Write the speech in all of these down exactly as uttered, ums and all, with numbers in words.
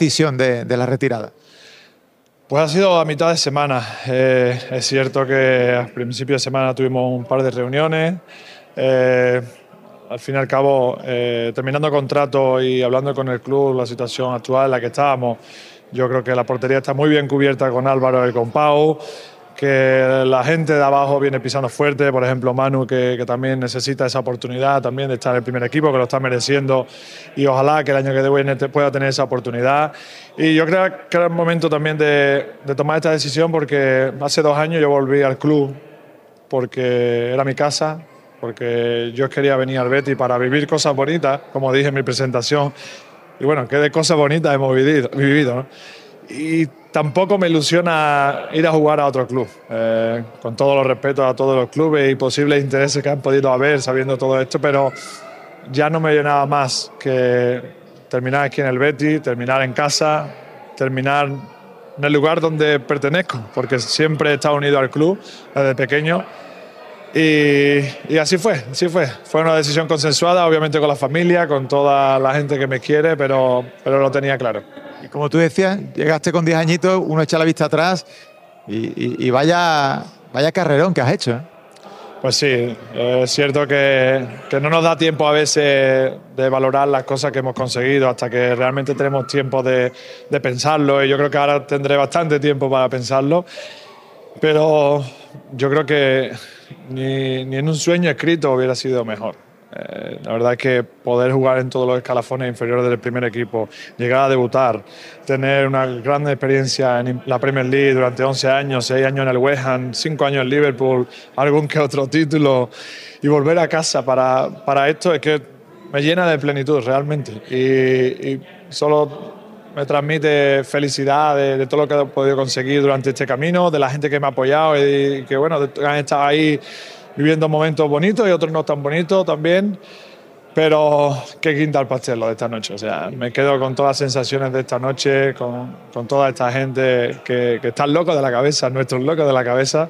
decisión de, de la retirada? Pues ha sido a mitad de semana. Eh, es cierto que al principio de semana tuvimos un par de reuniones. Eh, al fin y al cabo, eh, terminando contrato y hablando con el club, la situación actual en la que estábamos, yo creo que la portería está muy bien cubierta con Álvaro y con Pau, que la gente de abajo viene pisando fuerte, por ejemplo Manu, que, que también necesita esa oportunidad también de estar en el primer equipo, que lo está mereciendo, y ojalá que el año que viene pueda tener esa oportunidad. Y yo creo que era el momento también de, de tomar esta decisión, porque hace dos años yo volví al club porque era mi casa, porque yo quería venir al Betis para vivir cosas bonitas, como dije en mi presentación, y bueno, qué de cosas bonitas hemos vivido, vivido, ¿no? Y tampoco me ilusiona ir a jugar a otro club, eh, con todos los respetos a todos los clubes y posibles intereses que han podido haber sabiendo todo esto, pero ya no me llenaba más que terminar aquí en el Betis, terminar en casa, terminar en el lugar donde pertenezco, porque siempre he estado unido al club desde pequeño. Y, y así fue, así fue. Fue una decisión consensuada, obviamente con la familia, con toda la gente que me quiere, pero, pero lo tenía claro. Y como tú decías, llegaste con diez añitos, uno echa la vista atrás y, y, y vaya, vaya carrerón que has hecho, ¿eh? Pues sí, es cierto que, que no nos da tiempo a veces de valorar las cosas que hemos conseguido hasta que realmente tenemos tiempo de, de pensarlo, y yo creo que ahora tendré bastante tiempo para pensarlo, pero yo creo que ni, ni en un sueño escrito hubiera sido mejor. Eh, la verdad es que poder jugar en todos los escalafones inferiores del primer equipo, llegar a debutar, tener una gran experiencia en la Premier League durante once años, seis años en el West Ham, cinco años en Liverpool, algún que otro título, y volver a casa para, para esto es que me llena de plenitud realmente, y, y solo me transmite felicidad de, de todo lo que he podido conseguir durante este camino, de la gente que me ha apoyado y que bueno, han estado ahí viviendo momentos bonitos y otros no tan bonitos también, pero qué quinta al pastel lo de esta noche. O sea, me quedo con todas las sensaciones de esta noche, con, con toda esta gente que, que están locos de la cabeza, nuestros locos de la cabeza,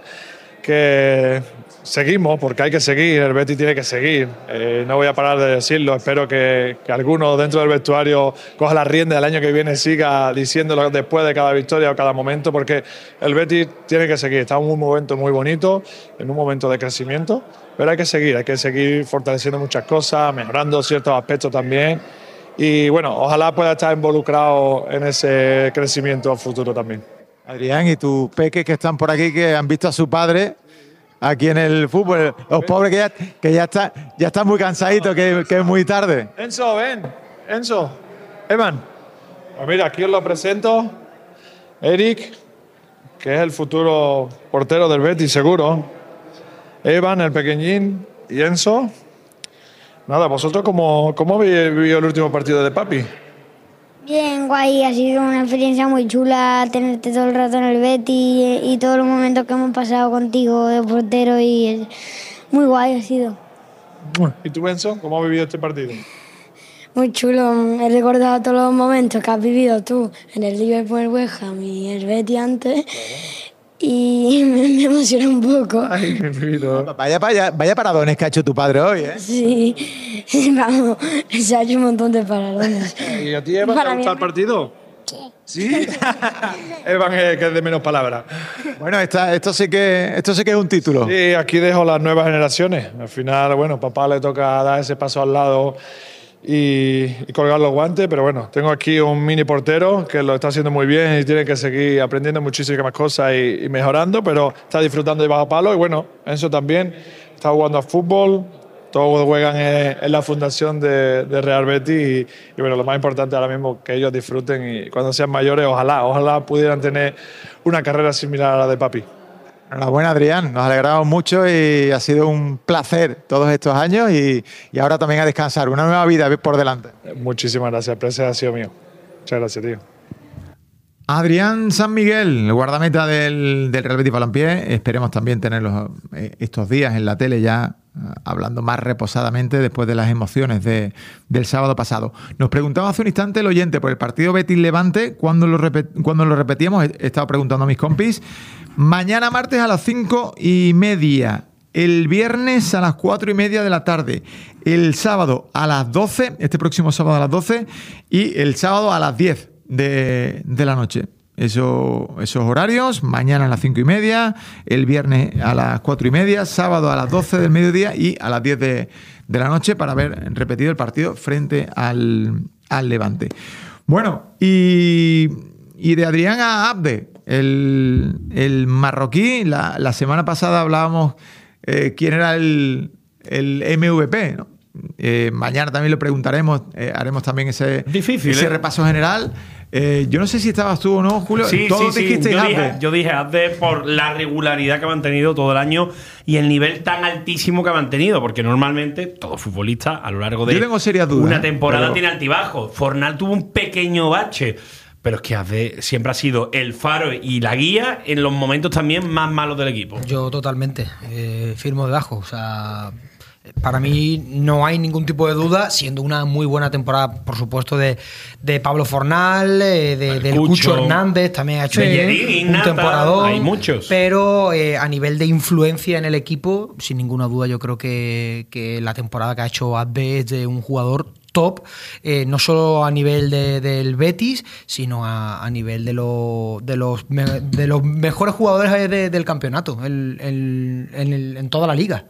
que seguimos, porque hay que seguir, el Betis tiene que seguir. Eh, no voy a parar de decirlo, espero que, que alguno dentro del vestuario coja la rienda del año que viene, siga diciéndolo después de cada victoria o cada momento, porque el Betis tiene que seguir. Está en un momento muy bonito, en un momento de crecimiento, pero hay que seguir, hay que seguir fortaleciendo muchas cosas, mejorando ciertos aspectos también, y bueno, ojalá pueda estar involucrado en ese crecimiento futuro también. Adrián, y tus peques que están por aquí, que han visto a su padre aquí en el fútbol, los pobres que ya, que ya, está, ya están muy cansaditos, que, que es muy tarde. Enzo, ven, Enzo, Evan. Pues mira, aquí os lo presento, Eric, que es el futuro portero del Betis, seguro. Evan, el pequeñín, y Enzo. Nada, ¿vosotros cómo, cómo habéis vivido el último partido de papi? Bien, guay, ha sido una experiencia muy chula tenerte todo el rato en el Betis y todos los momentos que hemos pasado contigo de portero, y muy guay ha sido. ¿Y tú, Enzo, cómo has vivido este partido? Muy chulo, he recordado todos los momentos que has vivido tú en el Liverpool, el West Ham y el Betis antes, y me, me emociona un poco. Ay, qué vivido. Vaya, vaya, vaya paradones que ha hecho tu padre hoy, ¿eh? Sí, vamos, se ha hecho un montón de paradones. ¿Y a ti, Evan, te ha gustado el partido? ¿Sí? Evan es que es de menos palabras. Bueno, esta, esto, sí que, esto sí que es un título. Sí, aquí dejo las nuevas generaciones. Al final, bueno, papá le toca dar ese paso al lado y, y colgar los guantes, pero bueno, tengo aquí un mini portero que lo está haciendo muy bien y tiene que seguir aprendiendo muchísimas cosas y, y mejorando, pero está disfrutando de bajo palo. Y bueno, Enzo también está jugando a fútbol. Todos juegan en, en la fundación de, de Real Betis y, y bueno, lo más importante ahora mismo es que ellos disfruten y cuando sean mayores, ojalá, ojalá pudieran tener una carrera similar a la de papi. Enhorabuena, Adrián, nos alegramos mucho y ha sido un placer todos estos años y, y ahora también a descansar, una nueva vida por delante. Muchísimas gracias, el placer ha sido mío. Muchas gracias, tío. Adrián San Miguel, el guardameta del, del Real Betis Balompié, esperemos también tenerlos estos días en la tele ya hablando más reposadamente después de las emociones de, del sábado pasado. Nos preguntaba hace un instante el oyente por el partido Betis-Levante, cuando lo, repet, cuando lo repetíamos, he estado preguntando a mis compis. Mañana martes a las cinco y media, el viernes a las cuatro y media de la tarde, el sábado a las doce, este próximo sábado a las doce, y el sábado a las diez de, de la noche. Eso, esos horarios, mañana a las cinco y media, el viernes a las cuatro y media, sábado a las doce del mediodía y a las diez de, de la noche para ver repetido el partido frente al, al Levante. Bueno, y, y de Adrián a Abde, el, el marroquí, la, la semana pasada hablábamos eh, quién era el, el M V P, ¿no? Eh, mañana también lo preguntaremos, eh, haremos también ese, Difícil, ese ¿eh? repaso general. Eh, yo no sé si estabas tú o no, Julio. Sí, Todos sí, sí. dijiste Yo Abde. dije, yo dije Abde por la regularidad que ha mantenido todo el año y el nivel tan altísimo que ha mantenido, porque normalmente todo futbolista a lo largo de Yo tengo serias dudas, una ¿eh? temporada Pero... tiene altibajos. Fornal tuvo un pequeño bache, pero es que Abde siempre ha sido el faro y la guía en los momentos también más malos del equipo. Yo totalmente, eh, firmo debajo, o sea... Para mí no hay ningún tipo de duda, siendo una muy buena temporada, por supuesto, de, de Pablo Fornal, eh, de, del Cucho. Cucho Hernández, también ha hecho Bellerín, un Nata, temporadón. hay muchos. Pero eh, a nivel de influencia en el equipo, sin ninguna duda, yo creo que, que la temporada que ha hecho Abde es de un jugador top, eh, no solo a nivel de, del Betis, sino a, a nivel de, lo, de, los, de los mejores jugadores de, del campeonato, el, el, en, el, en toda la liga.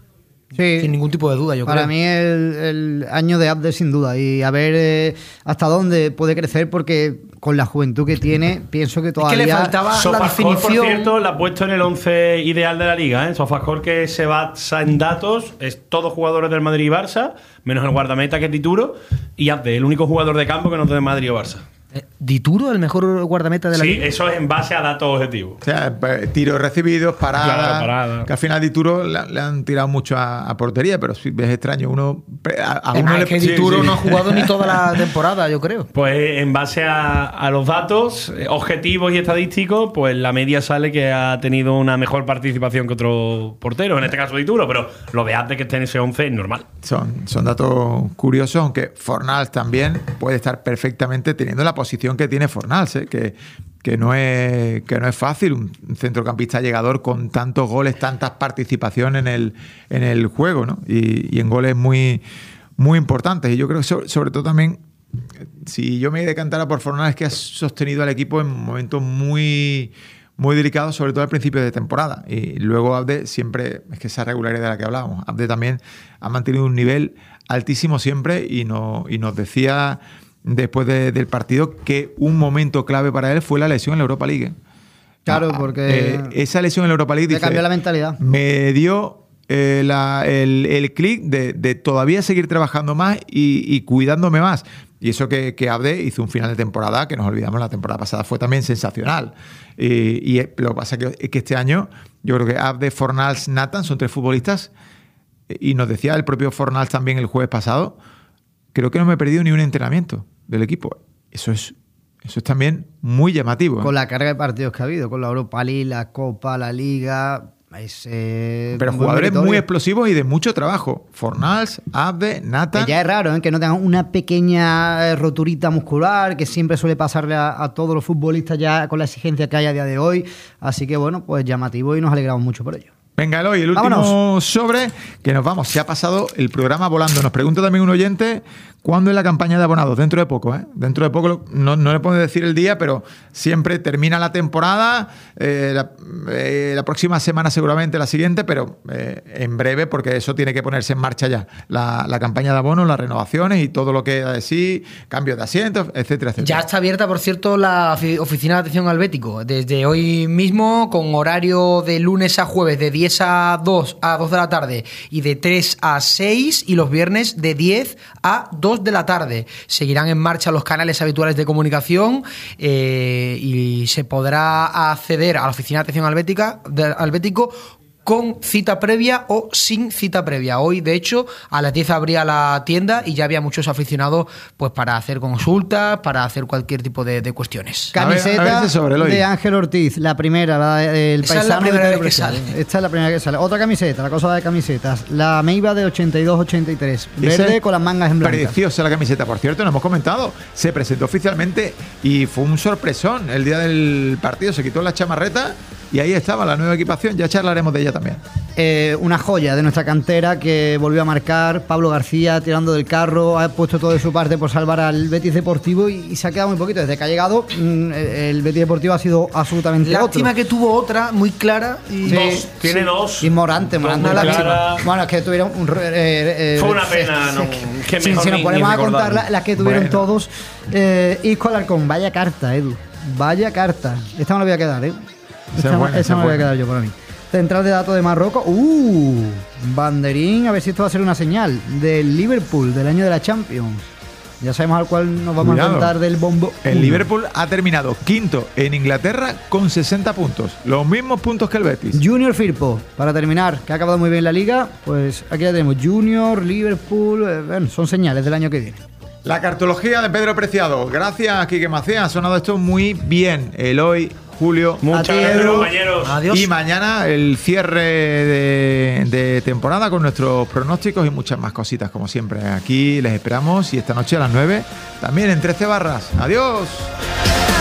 Sí, sin ningún tipo de duda, yo para creo. Para mí el, el año de Abde sin duda, y a ver eh, hasta dónde puede crecer, porque con la juventud que tiene pienso que todavía... Es que le faltaba Sofascore, la definición. por cierto, la ha puesto en el once ideal de la liga, ¿eh? Sofascore, que se basa en datos, es todos jugadores del Madrid y Barça, menos el guardameta, que es Dituro, y Abde, el único jugador de campo que no es de Madrid o Barça. ¿Dituro, el mejor guardameta de la sí, liga? Sí, eso es en base a datos objetivos. O sea, tiros recibidos, paradas. Claro, parada. Que al final Dituro le, le han tirado mucho a, a portería, pero sí, es extraño. Uno, a, a uno es le, que sí, Dituro sí. no ha jugado ni toda la temporada, yo creo. Pues en base a, a los datos eh, objetivos y estadísticos, pues la media sale que ha tenido una mejor participación que otro portero, en este caso Dituro, pero lo de Abde que esté en ese once es normal. Son, son datos curiosos, aunque Fornals también puede estar perfectamente teniendo la posición que tiene Fornals. ¿eh? Que, que, no es, que no es fácil un centrocampista llegador con tantos goles, tantas participaciones en el, en el juego, ¿no? y, y en goles muy, muy importantes. Y yo creo que sobre, sobre todo también, si yo me decantara por Fornals, es que ha sostenido al equipo en momentos muy, muy delicados, sobre todo al principio de temporada. Y luego Abde siempre, es que esa regularidad de la que hablábamos, Abde también ha mantenido un nivel altísimo siempre y, no, y nos decía... después de, del partido, que un momento clave para él fue la lesión en la Europa League. Claro, porque... Eh, esa lesión en la Europa League... Le dice, cambió la mentalidad. Me dio eh, la, el, el clic de, de todavía seguir trabajando más y, y cuidándome más. Y eso que, que Abde hizo un final de temporada, que nos olvidamos, la temporada pasada fue también sensacional. Y, y lo que pasa es que, es que este año, yo creo que Abde, Fornals, Nathan son tres futbolistas, y nos decía el propio Fornals también el jueves pasado, creo que no me he perdido ni un entrenamiento del equipo. Eso es, eso es también muy llamativo. ¿eh? Con la carga de partidos que ha habido, con la Europa League, la Copa, la Liga... Es, eh, Pero jugadores muy explosivos y de mucho trabajo. Fornals, Abde, Nathan... Que ya es raro, ¿eh? Que no tengan una pequeña roturita muscular, que siempre suele pasarle a, a todos los futbolistas ya con la exigencia que hay a día de hoy. Así que bueno, pues llamativo y nos alegramos mucho por ello. Venga, Eloy, el último Vámonos. sobre, que nos vamos. Se ha pasado el programa volando. Nos pregunta también un oyente, ¿cuándo es la campaña de abonados? Dentro de poco, ¿eh? Dentro de poco, no, no le puedo decir el día, pero siempre termina la temporada, eh, la, eh, la próxima semana seguramente la siguiente, pero eh, en breve, porque eso tiene que ponerse en marcha ya. La, la campaña de abonos, las renovaciones y todo lo que da de sí, cambios de asientos, etcétera, etcétera. Ya está abierta, por cierto, la oficina de atención al bético. Desde hoy mismo, con horario de lunes a jueves, de diez a dos de la tarde y de tres a seis, y los viernes de diez a dos de la tarde. Seguirán en marcha los canales habituales de comunicación eh, y se podrá acceder a la oficina de atención al, bética, de, al bético con cita previa o sin cita previa. Hoy, de hecho, a las diez abría la tienda y ya había muchos aficionados pues para hacer consultas, para hacer cualquier tipo de, de cuestiones. Camiseta a ver, a ver sobre, de Ángel Ortiz, la primera, la del Esa paisano. Es la primera de vez que sale. Esta es la primera que sale. Otra camiseta, la cosa de camisetas. La Meiba de ochenta y dos ochenta y tres. Verde con las mangas en blanco. Preciosa la camiseta, por cierto, nos hemos comentado. Se presentó oficialmente y fue un sorpresón. El día del partido se quitó la chamarreta y ahí estaba la nueva equipación, ya charlaremos de ella también. Eh, una joya de nuestra cantera que volvió a marcar. Pablo García tirando del carro, ha puesto todo de su parte por salvar al Betis Deportivo y, y se ha quedado muy poquito. Desde que ha llegado, mmm, el Betis Deportivo ha sido absolutamente Lástima otro. que tuvo otra muy clara. Y... Sí, Dos, tiene sí. dos. Y Morante, Morante. Una lástima. clara. Bueno, es que tuvieron un... Eh, eh, Fue una pena, no, que si, mejor si nos ni- ponemos ni a contar recordarlo. la- las que tuvieron Bueno. todos. Eh, Isco Alarcón, vaya carta, Edu. Vaya carta. Esta me la voy a quedar, ¿eh? Esa Esta, es buena, esa esa me es la voy a buena. quedar yo para mí. Central de datos de Marruecos. ¡Uh! Banderín, a ver si esto va a ser una señal. Del Liverpool, del año de la Champions. Ya sabemos al cual nos vamos Cuidado. a contar del bombo. El uno. Liverpool ha terminado quinto en Inglaterra con sesenta puntos, los mismos puntos que el Betis. Junior Firpo, para terminar, que ha acabado muy bien la liga. Pues aquí ya tenemos Junior, Liverpool. eh, bueno, son señales del año que viene. La cartología de Pedro Preciado. Gracias, Quique Macías. Ha sonado esto muy bien. Eloy, Julio. Muchas A ti, gracias, Edu. compañeros. Adiós. Y mañana el cierre de, de temporada con nuestros pronósticos y muchas más cositas, como siempre. Aquí les esperamos y esta noche a las nueve también en trece barras. Adiós.